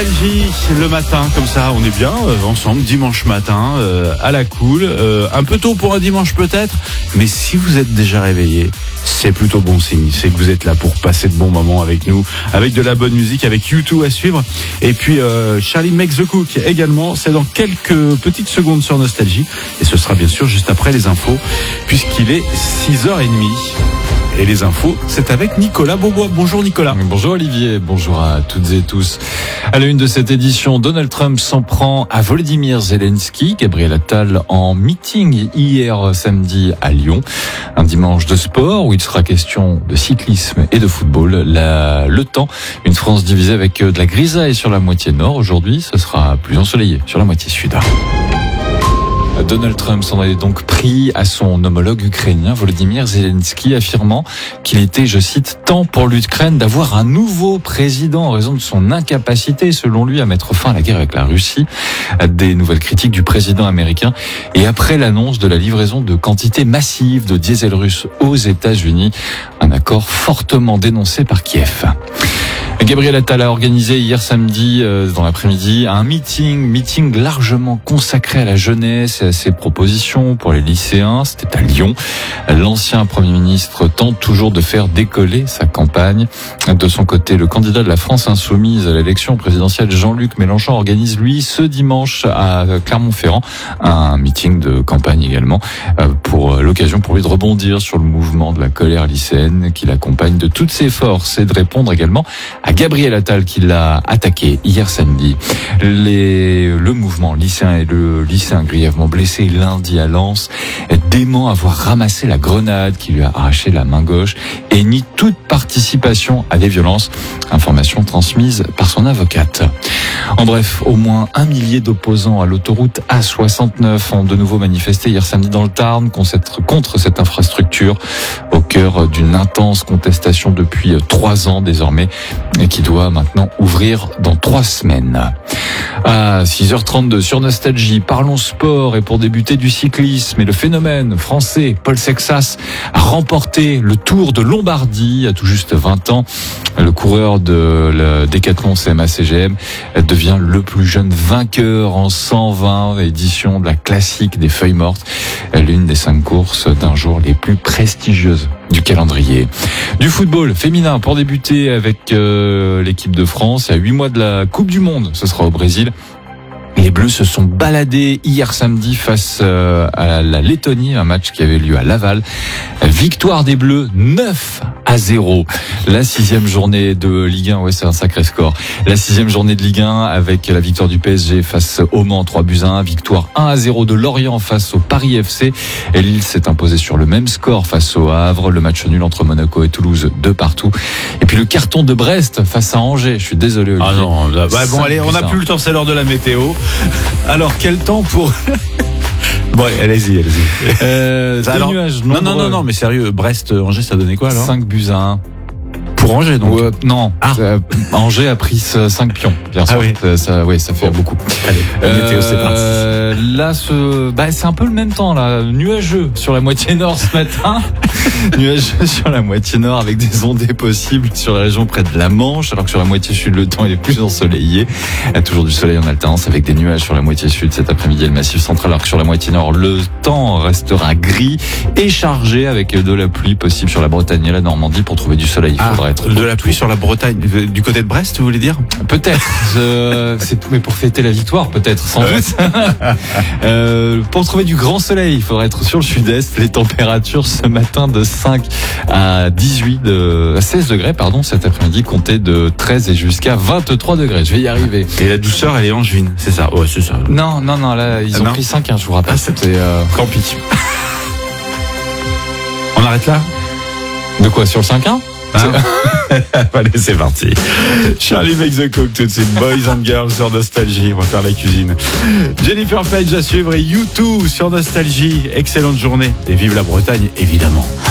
Nostalgie, le matin, comme ça, on est bien ensemble, dimanche matin, à la cool. Un peu tôt pour un dimanche peut-être, mais si vous êtes déjà réveillé, c'est plutôt bon signe. C'est que vous êtes là pour passer de bons moments avec nous, avec de la bonne musique, avec U2 à suivre. Et puis Charlie Makes the Cook également, c'est dans quelques petites secondes sur Nostalgie. Et ce sera bien sûr juste après les infos, puisqu'il est 6h30. Et les infos, c'est avec Nicolas Beaubois. Bonjour Nicolas. Bonjour Olivier, bonjour à toutes et tous. À la une de cette édition, Donald Trump s'en prend à Volodymyr Zelensky. Gabriel Attal en meeting hier samedi à Lyon. Un dimanche de sport où il sera question de cyclisme et de football. Le temps, une France divisée avec de la grisaille sur la moitié nord. Aujourd'hui, ce sera plus ensoleillé sur la moitié sud. Donald Trump s'en est donc pris à son homologue ukrainien Volodymyr Zelensky, affirmant qu'il était, je cite, temps pour l'Ukraine d'avoir un nouveau président en raison de son incapacité, selon lui, à mettre fin à la guerre avec la Russie. Des nouvelles critiques du président américain et après l'annonce de la livraison de quantités massives de diesel russe aux États-Unis, un accord fortement dénoncé par Kiev. Gabriel Attal a organisé hier samedi dans l'après-midi un meeting largement consacré à la jeunesse et à ses propositions pour les lycéens. C'était à Lyon. L'ancien Premier ministre tente toujours de faire décoller sa campagne. De son côté, le candidat de la France insoumise à l'élection présidentielle, Jean-Luc Mélenchon, organise lui ce dimanche à Clermont-Ferrand un meeting de campagne également pour l'occasion pour lui de rebondir sur le mouvement de la colère lycéenne qui l'accompagne de toutes ses forces et de répondre également à Gabriel Attal qui l'a attaqué hier samedi. Le mouvement lycéen et le lycéen grièvement blessé lundi à Lens dément avoir ramassé la grenade qui lui a arraché la main gauche et nie toute participation à des violences. Information transmise par son avocate. En bref, au moins 1 millier d'opposants à l'autoroute A69 ont de nouveau manifesté hier samedi dans le Tarn contre cette infrastructure au cœur d'une intense contestation depuis 3 ans désormais et qui doit maintenant ouvrir dans 3 semaines. À 6h32 sur Nostalgie, parlons sport et pour débuter du cyclisme et le phénomène français Paul Sexas a remporté le Tour de Lombardie à tout juste 20 ans. Le coureur de la Décathlon CMA-CGM devient le plus jeune vainqueur en 120 éditions de la classique des feuilles mortes, l'une des 5 courses d'un jour les plus prestigieuses du calendrier. Du football féminin pour débuter avec l'équipe de France à 8 mois de la Coupe du Monde, ce sera au Brésil. Les Bleus se sont baladés hier samedi face à la Lettonie, un match qui avait lieu à Laval. Victoire des Bleus 9-0. La 6e journée de Ligue 1, ouais, c'est un sacré score. La 6e journée de Ligue 1 avec la victoire du PSG face au Mans 3-1, victoire 1-0 de Lorient face au Paris FC. Et Lille s'est imposé sur le même score face au Havre. Le match nul entre Monaco et Toulouse 2-2. Et puis le carton de Brest face à Angers. Je suis désolé, Olivier. Ah non, bon allez, on n'a plus le temps, c'est l'heure de la météo. Alors quel temps pour... Bon, allez-y. Des nuages nombreux. Non, mais sérieux, Brest-Angers, ça donnait quoi alors 5-1. Pour Angers, donc non. Angers a pris 5 pions, bien sûr. Oui. Ça fait beaucoup. Allez, la météo, c'est parti. Là, c'est un peu le même temps, là. Nuageux sur la moitié nord ce matin. Nuageux sur la moitié nord avec des ondées possibles sur la région près de la Manche, alors que sur la moitié sud, le temps est plus ensoleillé. Il y a toujours du soleil en alternance avec des nuages sur la moitié sud cet après-midi et le massif central, alors que sur la moitié nord, le temps restera gris et chargé avec de la pluie possible sur la Bretagne et la Normandie. Pour trouver du soleil, il faudra être de la pluie sur la Bretagne, du côté de Brest, vous voulez dire? Peut-être. C'est tout, mais pour fêter la victoire, peut-être, sans doute. Pour trouver du grand soleil, il faudra être sur le sud-est. Les températures ce matin de 5 à 16 degrés, cet après-midi, comptez de 13 et jusqu'à 23 degrés. Je vais y arriver. Et la douceur, elle est angevine, c'est ça? Ouais, c'est ça. Non, là, ils ont pris 5, je vous rappelle. C'était Campi. On arrête là? De quoi, sur le 5-1? Allez, c'est parti. Charlie Makes the Cook tout de suite. Boys and Girls sur Nostalgie. On va faire la cuisine. Jennifer Page à suivre et U2 sur Nostalgie. Excellente journée et vive la Bretagne, évidemment.